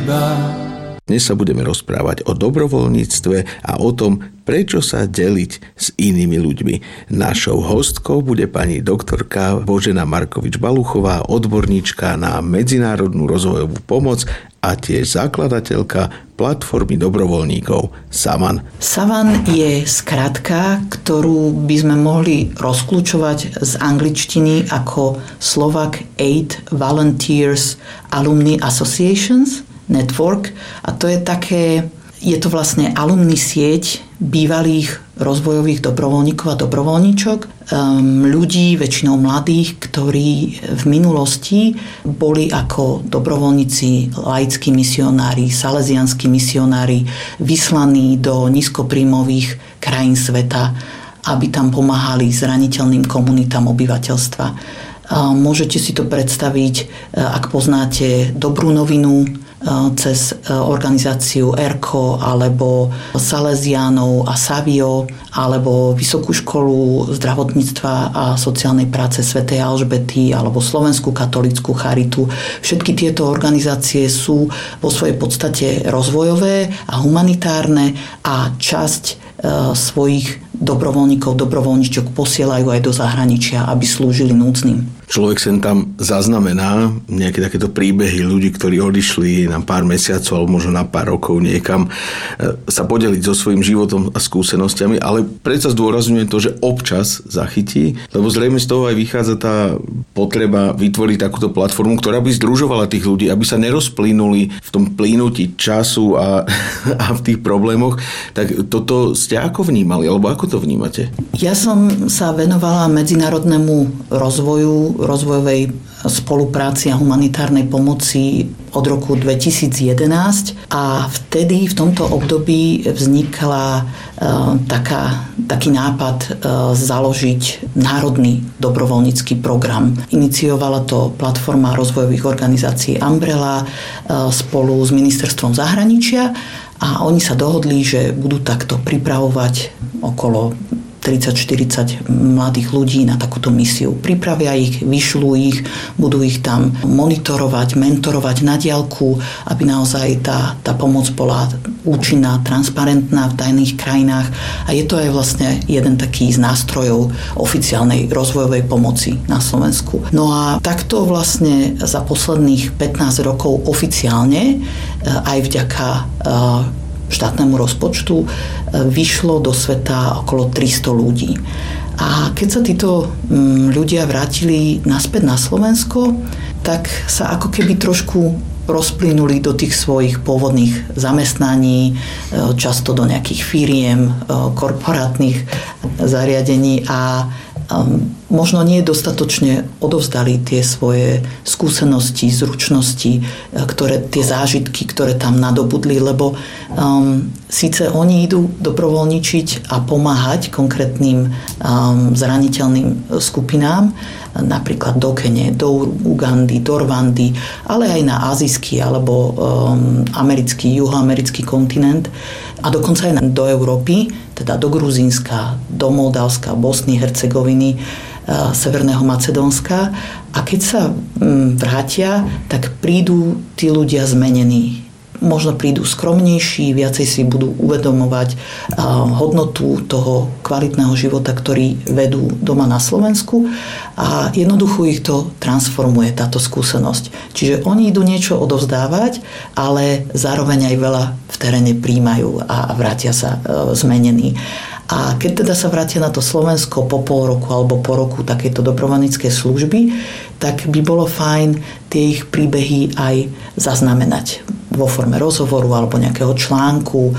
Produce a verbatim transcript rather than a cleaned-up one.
teba. Dnes sa budeme rozprávať o dobrovoľníctve a o tom, prečo sa deliť s inými ľuďmi. Našou hostkou bude pani doktorka Božena Markovič-Baluchová, odborníčka na medzinárodnú rozvojovú pomoc a tiež zakladateľka platformy dobrovoľníkov Savan. Savan je skratka, ktorú by sme mohli rozkľúčovať z angličtiny ako Slovak Aid Volunteers Alumni Associations Network, a to je také, je to vlastne alumný sieť bývalých rozvojových dobrovoľníkov a dobrovoľníčok, um, ľudí, väčšinou mladých, ktorí v minulosti boli ako dobrovoľníci, laickí misionári, salesianskí misionári vyslaní do nízkopríjmových krajín sveta, aby tam pomáhali zraniteľným komunitám obyvateľstva. Um, môžete si to predstaviť, ak poznáte Dobrú novinu cez organizáciu ERKO alebo Salesiánov a Savio alebo Vysokú školu zdravotníctva a sociálnej práce svätej Alžbety alebo Slovenskú katolícku charitu. Všetky tieto organizácie sú vo svojej podstate rozvojové a humanitárne a časť svojich dobrovoľníkov, dobrovoľníčok posielajú aj do zahraničia, aby slúžili núdznym. Človek sem tam zaznamená nejaké takéto príbehy ľudí, ktorí odišli na pár mesiacov alebo možno na pár rokov niekam sa podeliť so svojím životom a skúsenostiami, ale predsa zdôrazňujem to, že občas zachytí, lebo zrejme z toho aj vychádza tá potreba vytvoriť takúto platformu, ktorá by združovala tých ľudí, aby sa nerozplynuli v tom plynutí času a, a v tých problémoch. Tak toto ste ako vnímali, alebo ako to vnímate? Ja som sa venovala medzinárodnému rozvoju, rozvojovej spolupráci a humanitárnej pomoci od roku dvetisíc jedenásť a vtedy v tomto období vznikla uh, taká, taký nápad uh, založiť národný dobrovoľnícky program. Iniciovala to platforma rozvojových organizácií Umbrella uh, spolu s ministerstvom zahraničia a oni sa dohodli, že budú takto pripravovať okolo tridsať štyridsať mladých ľudí na takúto misiu. Pripravia ich, vyšľú ich, budú ich tam monitorovať, mentorovať na diaľku, aby naozaj tá, tá pomoc bola účinná, transparentná v daných krajinách. A je to aj vlastne jeden taký z nástrojov oficiálnej rozvojovej pomoci na Slovensku. No a takto vlastne za posledných pätnásť rokov oficiálne, aj vďaka štátnemu rozpočtu, vyšlo do sveta okolo tristo ľudí. A keď sa títo ľudia vrátili naspäť na Slovensko, tak sa ako keby trošku rozplynuli do tých svojich pôvodných zamestnaní, často do nejakých firiem, korporátnych zariadení a možno nie dostatočne odovzdali tie svoje skúsenosti, zručnosti, ktoré, tie zážitky, ktoré tam nadobudli, lebo um, síce oni idú dobrovoľničiť a pomáhať konkrétnym um, zraniteľným skupinám, napríklad do Kene, do Ugandy, do Rwandy, ale aj na azijský alebo um, americký, juhoamerický kontinent a dokonca aj do Európy, teda do Gruzínska, do Moldavska, Bosny, Hercegoviny, Severného Macedónska. A keď sa vrátia, tak prídu tí ľudia zmenení. Možno prídu skromnejší, viacej si budú uvedomovať hodnotu toho kvalitného života, ktorý vedú doma na Slovensku a jednoducho ich to transformuje, táto skúsenosť. Čiže oni idú niečo odovzdávať, ale zároveň aj veľa v teréne príjmajú a vrátia sa zmenení. A keď teda sa vrátia na to Slovensko po pol roku alebo po roku takéto dobrovoľníckej služby, tak by bolo fajn tie ich príbehy aj zaznamenať vo forme rozhovoru alebo nejakého článku,